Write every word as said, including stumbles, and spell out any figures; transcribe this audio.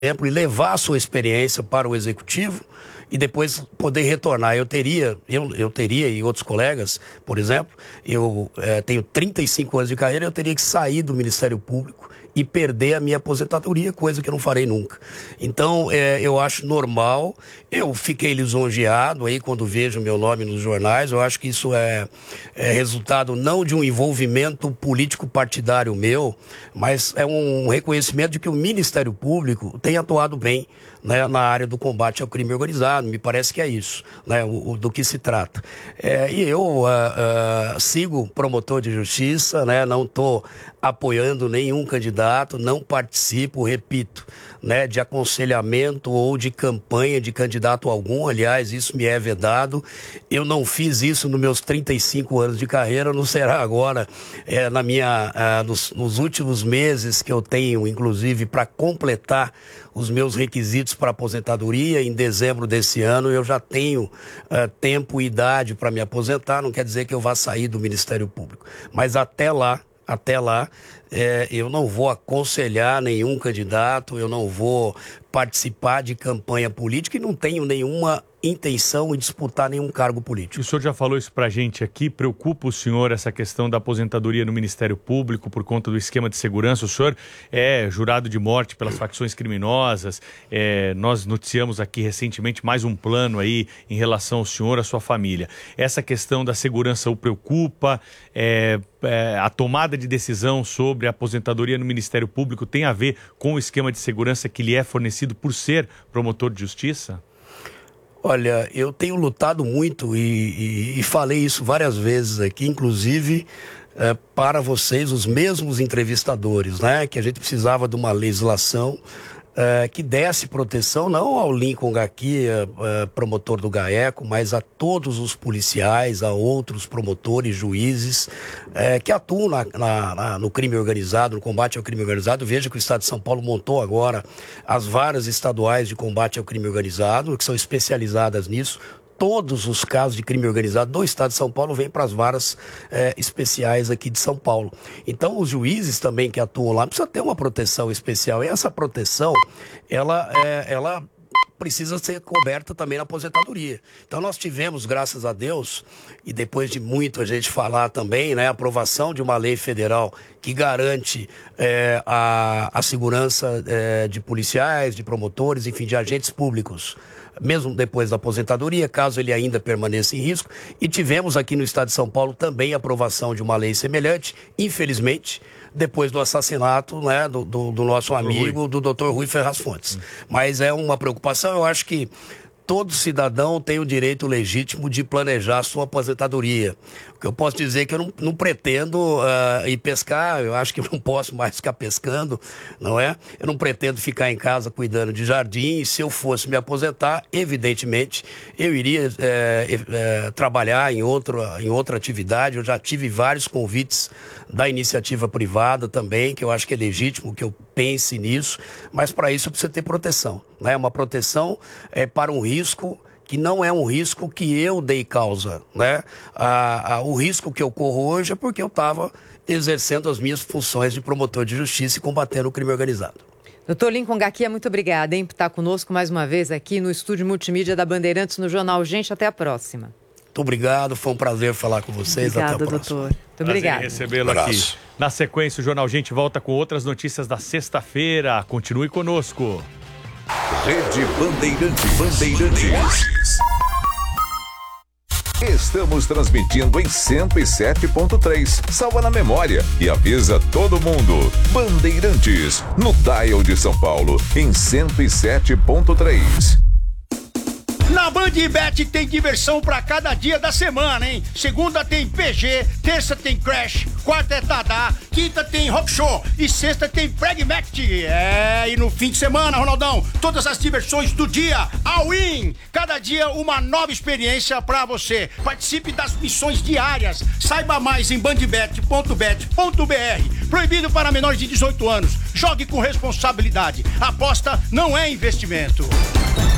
exemplo, e levar a sua experiência para o executivo e depois poder retornar. Eu teria, eu, eu teria e outros colegas, por exemplo, eu é, tenho trinta e cinco anos de carreira, eu teria que sair do Ministério Público e perder a minha aposentadoria, coisa que eu não farei nunca. Então, é, eu acho normal, eu fiquei lisonjeado aí quando vejo meu nome nos jornais, eu acho que isso é, é resultado não de um envolvimento político partidário meu, mas é um reconhecimento de que o Ministério Público tem atuado bem, né, na área do combate ao crime organizado. Me parece que é isso, né, o, o, do que se trata. É, e eu uh, uh, sigo promotor de justiça, né, não estou apoiando nenhum candidato, não participo, repito, né, de aconselhamento ou de campanha de candidato algum. Aliás, isso me é vedado. Eu não fiz isso nos meus trinta e cinco anos de carreira, não será agora, é, na minha, uh, nos, nos últimos meses que eu tenho, inclusive, para completar os meus requisitos para aposentadoria. Em dezembro desse ano eu já tenho uh, tempo e idade para me aposentar. Não quer dizer que eu vá sair do Ministério Público, mas até lá, até lá, é, eu não vou aconselhar nenhum candidato, eu não vou participar de campanha política e não tenho nenhuma intenção em disputar nenhum cargo político. O senhor já falou isso pra gente aqui, preocupa o senhor essa questão da aposentadoria no Ministério Público por conta do esquema de segurança? O senhor é jurado de morte pelas facções criminosas, é, nós noticiamos aqui recentemente mais um plano aí em relação ao senhor e à sua família. Essa questão da segurança o preocupa? É, é, a tomada de decisão sobre a aposentadoria no Ministério Público tem a ver com o esquema de segurança que lhe é fornecido por ser promotor de justiça? Olha, eu tenho lutado muito e, e, e falei isso várias vezes aqui, inclusive é, para vocês, os mesmos entrevistadores, né? Que a gente precisava de uma legislação é, que desse proteção não ao Lincoln Gaquia, é, promotor do GAECO, mas a todos os policiais, a outros promotores, juízes é, que atuam na, na, na, no crime organizado, no combate ao crime organizado. Veja que o Estado de São Paulo montou agora as varas estaduais de combate ao crime organizado, que são especializadas nisso. Todos os casos de crime organizado do Estado de São Paulo vêm para as varas é, especiais aqui de São Paulo. Então, os juízes também que atuam lá precisam ter uma proteção especial. E essa proteção, ela, é, ela precisa ser coberta também na aposentadoria. Então, nós tivemos, graças a Deus, e depois de muito a gente falar também, né, a aprovação de uma lei federal que garante é, a, a segurança é, de policiais, de promotores, enfim, de agentes públicos, mesmo depois da aposentadoria, caso ele ainda permaneça em risco. E tivemos aqui no Estado de São Paulo também a aprovação de uma lei semelhante, infelizmente, depois do assassinato, né, do, do, do nosso amigo, do doutor Rui Ferraz Fontes. Hum. Mas é uma preocupação. Eu acho que todo cidadão tem o direito legítimo de planejar a sua aposentadoria. O que eu posso dizer é que eu não, não pretendo uh, ir pescar, eu acho que eu não posso mais ficar pescando, não é? Eu não pretendo ficar em casa cuidando de jardim, e se eu fosse me aposentar, evidentemente, eu iria é, é, trabalhar em, outro, em outra atividade. Eu já tive vários convites da iniciativa privada também, que eu acho que é legítimo que eu pense nisso, mas para isso eu preciso ter proteção, né? Uma proteção é, para um risco que não é um risco que eu dei causa, né? Ah, ah, o risco que eu corro hoje é porque eu estava exercendo as minhas funções de promotor de justiça e combatendo o crime organizado. Doutor Lincoln Gaquia, muito obrigada, hein, por estar conosco mais uma vez aqui no estúdio multimídia da Bandeirantes, no Jornal Gente. Até a próxima. Muito obrigado, foi um prazer falar com vocês. Obrigada, até a próxima. Doutor. Muito obrigado. recebê-lo aqui. Na sequência, o Jornal Gente volta com outras notícias da sexta-feira. Continue conosco. Rede Bandeirantes. Bandeirantes. Estamos transmitindo em cento e sete ponto três. Salva na memória e avisa todo mundo. Bandeirantes, no dial de São Paulo, em cento e sete ponto três. Na Bandbet tem diversão pra cada dia da semana, hein? Segunda tem P G, terça tem Crash, quarta é Tadá, quinta tem Rock Show e sexta tem Pragmatic. É, e no fim de semana, Ronaldão, todas as diversões do dia, all-in. Cada dia uma nova experiência pra você. Participe das missões diárias. Saiba mais em bandbet ponto bet ponto br. Proibido para menores de dezoito anos. Jogue com responsabilidade. Aposta não é investimento.